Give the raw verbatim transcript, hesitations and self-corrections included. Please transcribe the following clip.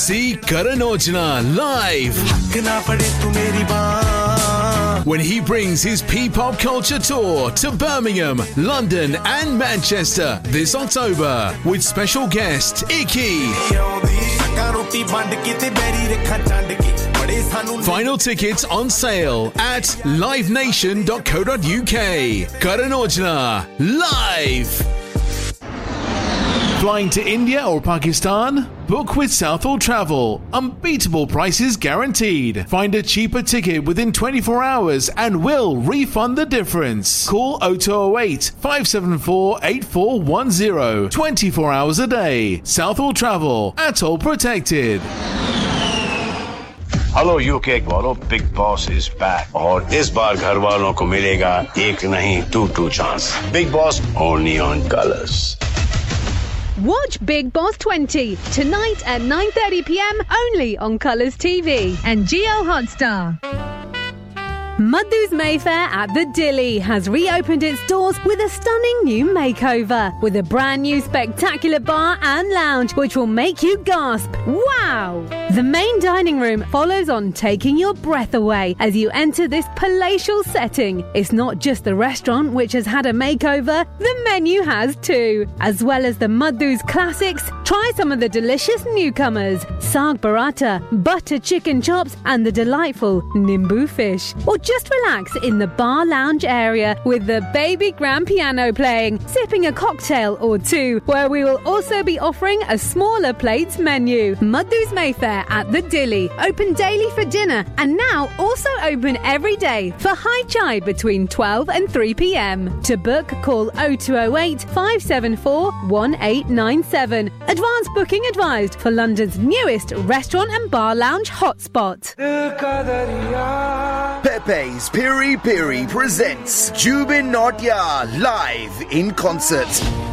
see Karan Aujla live when he brings his P-pop culture tour to Birmingham, London and Manchester this October with special guest Icky. Final tickets on sale at live nation dot co dot uk. Karan Aujla live. Flying to India or Pakistan? Book with Southall Travel. Unbeatable prices guaranteed. Find a cheaper ticket within twenty-four hours and we'll refund the difference. Call oh two oh eight, five seven four, eight four one oh. twenty-four hours a day. Southall Travel. Atoll protected. Hello U K वालों, Big Boss is back और इस बार घर वालों को मिलेगा एक नहीं two two chance. Big Boss only on Colours. Watch Big Boss twenty tonight at nine thirty p m only on Colours T V and Geo Hotstar. Madhu's Mayfair at the Dilly has reopened its doors with a stunning new makeover with a brand new spectacular bar and lounge which will make you gasp. Wow! The main dining room follows on, taking your breath away as you enter this palatial setting. It's not just the restaurant which has had a makeover, the menu has too. As well as the Madhu's classics, try some of the delicious newcomers, Saag Paratha, butter chicken chops and the delightful Nimbu fish. Or just relax in the bar lounge area with the baby grand piano playing, sipping a cocktail or two, where we will also be offering a smaller plates menu. Madhu's Mayfair at the Dilly, open daily for dinner and now also open every day for high chai between twelve and three p m. To book, call oh two oh eight, five seven four, one eight nine seven. Advance booking advised for London's newest restaurant and bar lounge hotspot. Pepe's Piri Piri presents Jubin Nautya live in concert.